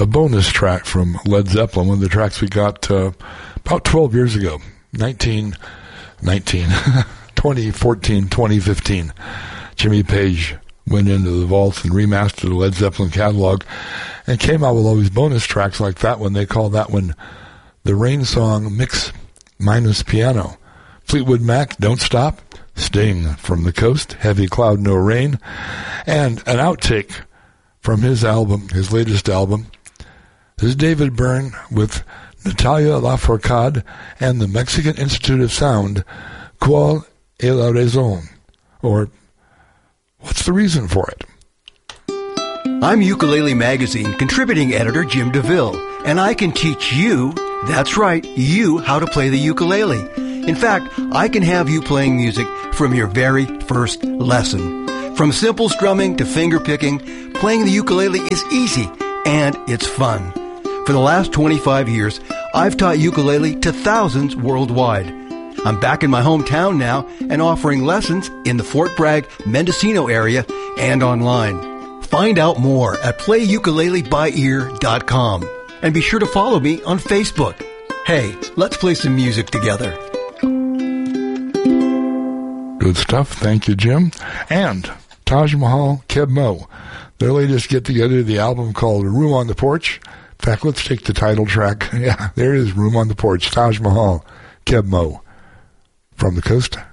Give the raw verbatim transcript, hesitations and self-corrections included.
a bonus track from Led Zeppelin, one of the tracks we got uh, about twelve years ago, nineteen, nineteen, twenty fourteen, twenty fifteen. Jimmy Page went into the vaults and remastered the Led Zeppelin catalog and came out with all these bonus tracks like that one. They call that one the Rain Song Mix Minus Piano. Fleetwood Mac, Don't Stop. Sting, From the Coast, Heavy Cloud, No Rain. And an outtake from his album, his latest album. This is David Byrne with Natalia Lafourcade and the Mexican Institute of Sound, Qual es la razón? Or, what's the reason for it? I'm Ukulele Magazine contributing editor Jim DeVille, and I can teach you, that's right, you, how to play the ukulele. In fact, I can have you playing music from your very first lesson. From simple strumming to finger picking, playing the ukulele is easy, and it's fun. For the last twenty-five years, I've taught ukulele to thousands worldwide. I'm back in my hometown now and offering lessons in the Fort Bragg, Mendocino area and online. Find out more at play ukulele by ear dot com. And be sure to follow me on Facebook. Hey, let's play some music together. Good stuff. Thank you, Jim. And Taj Mahal, Keb Mo. Their latest get-together, the album called Room on the Porch. In fact, let's take the title track. Yeah, there it is, Room on the Porch. Taj Mahal, Keb Mo. From the Coast.